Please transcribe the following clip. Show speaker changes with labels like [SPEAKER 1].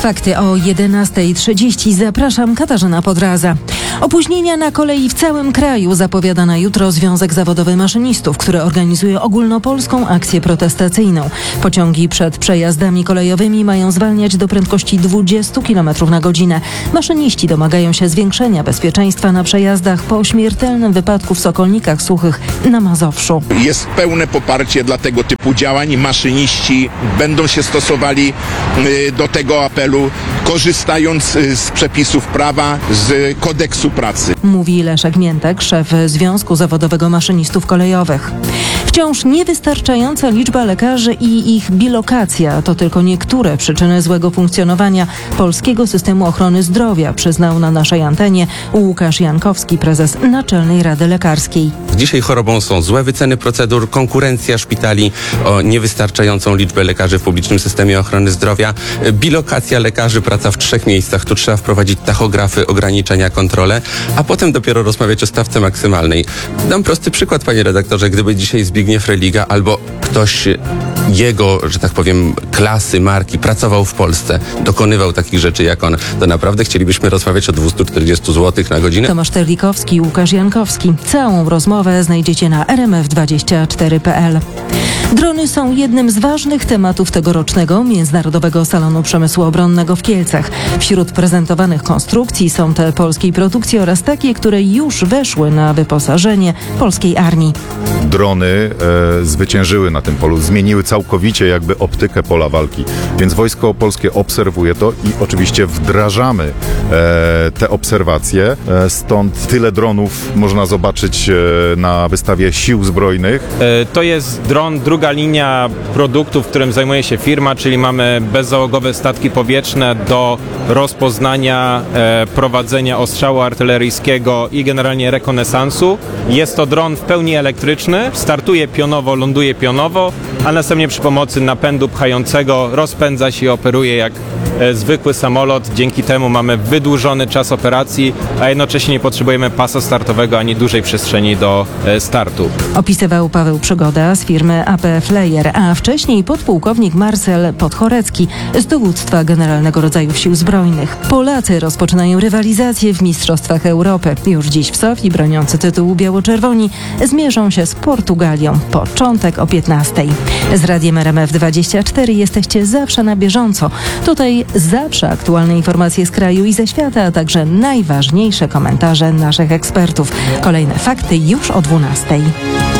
[SPEAKER 1] Fakty o 11:30. Zapraszam, Katarzyna Podraza. Opóźnienia na kolei w całym kraju zapowiada na jutro Związek Zawodowy Maszynistów, który organizuje ogólnopolską akcję protestacyjną. Pociągi przed przejazdami kolejowymi mają zwalniać do prędkości 20 km na godzinę. Maszyniści domagają się zwiększenia bezpieczeństwa na przejazdach po śmiertelnym wypadku w Sokolnikach Suchych na Mazowszu.
[SPEAKER 2] Jest pełne poparcie dla tego typu działań. Maszyniści będą się stosowali do tego apelu, korzystając z przepisów prawa, z kodeksu pracy.
[SPEAKER 1] Mówi Leszek Miętek, szef Związku Zawodowego Maszynistów Kolejowych. Wciąż niewystarczająca liczba lekarzy i ich bilokacja to tylko niektóre przyczyny złego funkcjonowania polskiego systemu ochrony zdrowia, przyznał na naszej antenie Łukasz Jankowski, prezes Naczelnej Rady Lekarskiej.
[SPEAKER 3] Dzisiaj chorobą są złe wyceny procedur, konkurencja szpitali o niewystarczającą liczbę lekarzy w publicznym systemie ochrony zdrowia, bilokacja lekarzy, praca w 3 miejscach. Tu trzeba wprowadzić tachografy, ograniczenia, kontrole, a potem dopiero rozmawiać o stawce maksymalnej. Dam prosty przykład, panie redaktorze. Gdyby dzisiaj Zbigniew Religa albo ktoś jego, że tak powiem, klasy, marki pracował w Polsce, dokonywał takich rzeczy jak on, to naprawdę chcielibyśmy rozmawiać o 240 zł na godzinę?
[SPEAKER 1] Tomasz Terlikowski, Łukasz Jankowski. Całą rozmowę znajdziecie na rmf24.pl. Drony są jednym z ważnych tematów tegorocznego Międzynarodowego Salonu Przemysłu Obronnego w Kielcach. Wśród prezentowanych konstrukcji są te polskiej produkcji oraz takie, które już weszły na wyposażenie polskiej armii.
[SPEAKER 4] Drony zwyciężyły na tym polu, zmieniły całkowicie jakby optykę pola walki, więc Wojsko Polskie obserwuje to i oczywiście wdrażamy te obserwacje. Stąd tyle dronów można zobaczyć na wystawie Sił Zbrojnych.
[SPEAKER 5] To jest dron, druga linia produktów, którym zajmuje się firma, czyli mamy bezzałogowe statki powietrzne do rozpoznania, prowadzenia ostrzału artyleryjskiego i generalnie rekonesansu. Jest to dron w pełni elektryczny, startuje pionowo, ląduje pionowo, a następnie przy pomocy napędu pchającego rozpędza się i operuje jak zwykły samolot. Dzięki temu mamy wydłużony czas operacji, a jednocześnie nie potrzebujemy pasa startowego ani dużej przestrzeni do startu.
[SPEAKER 1] Opisywał Paweł Przygoda z firmy AP Flyer, a wcześniej podpułkownik Marcel Podchorecki z Dowództwa Generalnego Rodzajów Sił Zbrojnych. Polacy rozpoczynają rywalizację w Mistrzostwach Europy. Już dziś w Sofii broniący tytułu biało-czerwoni zmierzą się z Portugalią. Początek o 15:00. Z Radiem RMF24 jesteście zawsze na bieżąco. Tutaj zawsze aktualne informacje z kraju i ze świata, a także najważniejsze komentarze naszych ekspertów. Kolejne fakty już o 12:00.